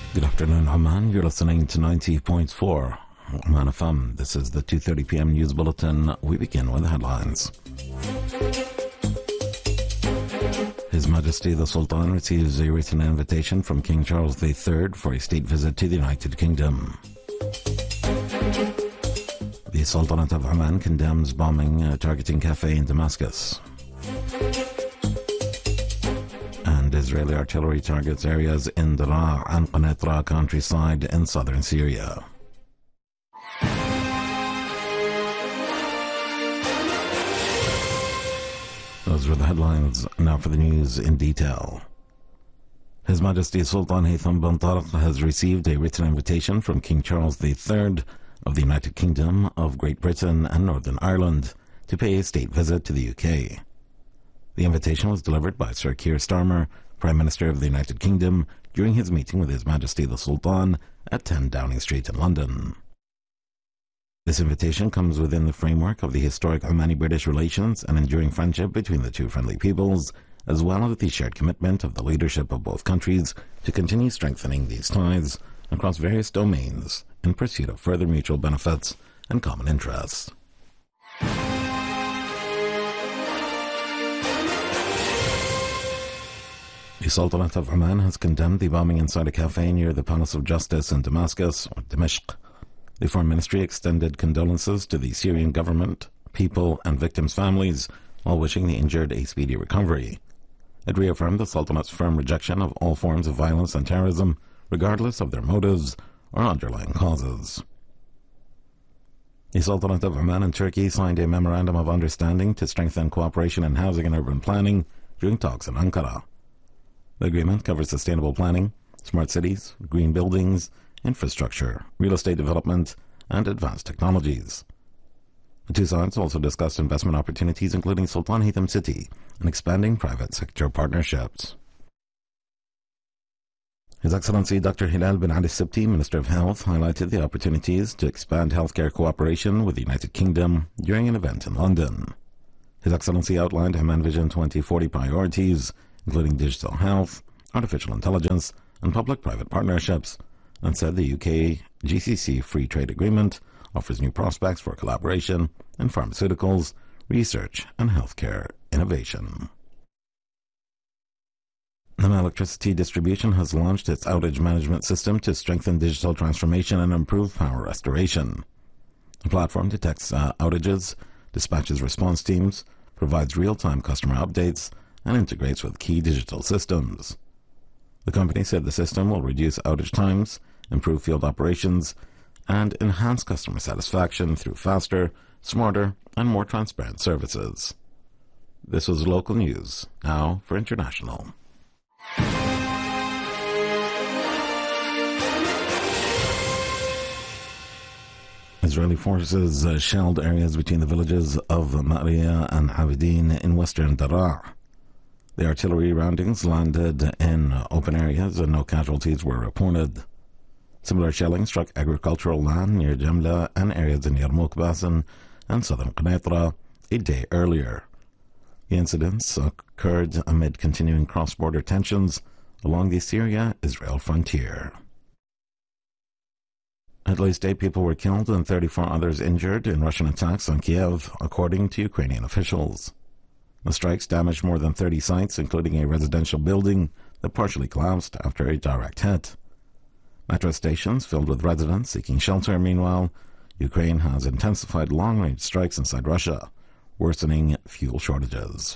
Good afternoon, Oman. You're listening to 90.4 Oman FM. This is the 2:30 p.m. news bulletin. We begin with the headlines. His Majesty the Sultan receives a written invitation from King Charles III for a state visit to the United Kingdom. The Sultanate of Oman condemns bombing targeting cafe in Damascus. And Israeli artillery targets areas in Daraa and Qanitra countryside in southern Syria. Those were the headlines. Now for the news in detail. His Majesty Sultan Haytham bin Tariq has received a written invitation from King Charles III of the United Kingdom of Great Britain and Northern Ireland to pay a state visit to the UK. The invitation was delivered by Sir Keir Starmer, Prime Minister of the United Kingdom, during his meeting with His Majesty the Sultan at 10 Downing Street in London. This invitation comes within the framework of the historic Omani-British relations and enduring friendship between the two friendly peoples, as well as the shared commitment of the leadership of both countries to continue strengthening these ties across various domains in pursuit of further mutual benefits and common interests. The Sultanate of Oman has condemned the bombing inside a cafe near the Palace of Justice in Damascus, or Dimashq. The Foreign Ministry extended condolences to the Syrian government, people, and victims' families, while wishing the injured a speedy recovery. It reaffirmed the Sultanate's firm rejection of all forms of violence and terrorism, regardless of their motives or underlying causes. The Sultanate of Oman and Turkey signed a memorandum of understanding to strengthen cooperation in housing and urban planning during talks in Ankara. The agreement covers sustainable planning, smart cities, green buildings, infrastructure, real estate development, and advanced technologies. The two sides also discussed investment opportunities, including Sultan Haytham City, and expanding private sector partnerships. His Excellency Dr. Hilal bin Ali Sibti, Minister of Health, highlighted the opportunities to expand healthcare cooperation with the United Kingdom during an event in London. His Excellency outlined Oman Vision 2040 priorities, including digital health, artificial intelligence, and public-private partnerships, and said the UK GCC Free Trade Agreement offers new prospects for collaboration in pharmaceuticals, research, and healthcare innovation. Oman Electricity Distribution has launched its outage management system to strengthen digital transformation and improve power restoration. The platform detects outages, dispatches response teams, provides real-time customer updates, and integrates with key digital systems. The company said the system will reduce outage times, improve field operations, and enhance customer satisfaction through faster, smarter, and more transparent services. This was local news. Now for international. Israeli forces shelled areas between the villages of Ma'riya and Abidin in western Daraa. The artillery roundings landed in open areas and no casualties were reported. Similar shelling struck agricultural land near Jamla and areas in Yarmouk Basin and southern Qanitra a day earlier. The incidents occurred amid continuing cross-border tensions along the Syria-Israel frontier. At least 8 people were killed and 34 others injured in Russian attacks on Kiev, according to Ukrainian officials. The strikes damaged more than 30 sites, including a residential building that partially collapsed after a direct hit. Metro stations filled with residents seeking shelter. Meanwhile, Ukraine has intensified long-range strikes inside Russia, worsening fuel shortages.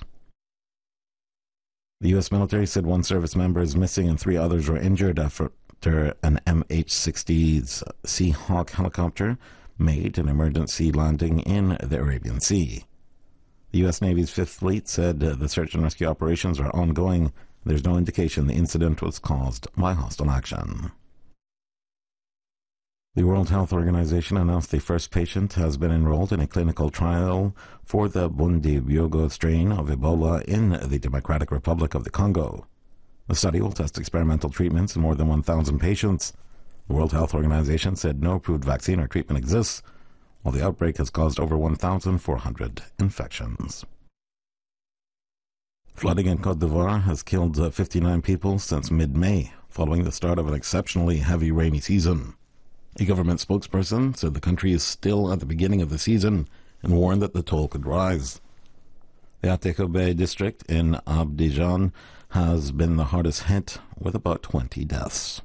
The U.S. military said 1 service member is missing and 3 others were injured after an MH-60 Seahawk helicopter made an emergency landing in the Arabian Sea. The U.S. Navy's Fifth Fleet said the search and rescue operations are ongoing. There's no indication the incident was caused by hostile action. The World Health Organization announced the first patient has been enrolled in a clinical trial for the Bundibugyo strain of Ebola in the Democratic Republic of the Congo. The study will test experimental treatments in more than 1,000 patients. The World Health Organization said no approved vaccine or treatment exists, while the outbreak has caused over 1,400 infections. Flooding in Côte d'Ivoire has killed 59 people since mid-May, following the start of an exceptionally heavy rainy season. A government spokesperson said the country is still at the beginning of the season and warned that the toll could rise. The Ateko Bay district in Abidjan has been the hardest hit, with about 20 deaths.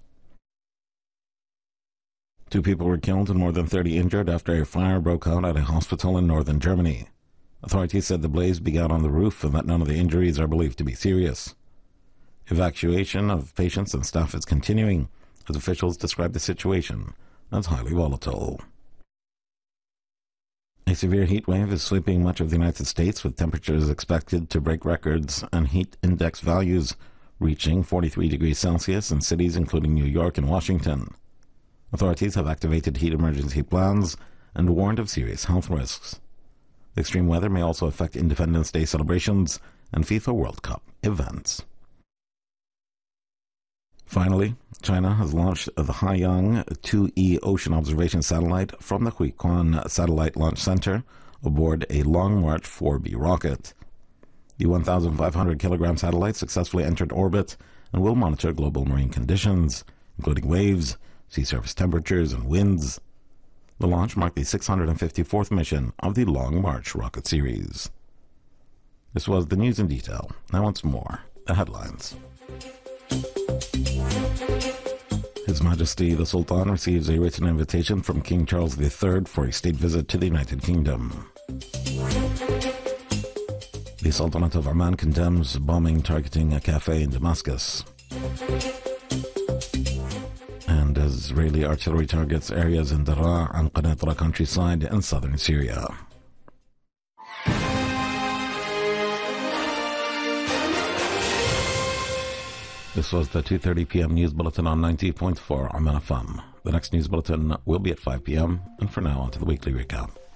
2 people were killed and more than 30 injured after a fire broke out at a hospital in northern Germany. Authorities said the blaze began on the roof and that none of the injuries are believed to be serious. Evacuation of patients and staff is continuing, as officials describe the situation as highly volatile. A severe heat wave is sweeping much of the United States, with temperatures expected to break records and heat index values reaching 43 degrees Celsius in cities including New York and Washington. Authorities have activated heat emergency plans and warned of serious health risks. The extreme weather may also affect Independence Day celebrations and FIFA World Cup events. Finally, China has launched the Haiyang 2E ocean observation satellite from the Huikuan Satellite Launch Center aboard a Long March 4B rocket. The 1,500-kilogram satellite successfully entered orbit and will monitor global marine conditions, including waves, sea surface temperatures, and winds. The launch marked the 654th mission of the Long March rocket series. This was the news in detail. Now once more, the headlines. His Majesty the Sultan receives a written invitation from King Charles III for a state visit to the United Kingdom. The Sultanate of Oman condemns bombing targeting a cafe in Damascus. And Israeli artillery targets areas in Daraa and Qanitra countryside in southern Syria. This was the 2:30 p.m. news bulletin on 90.4 Oman FM. The next news bulletin will be at 5 p.m. And for now, on to the weekly recap.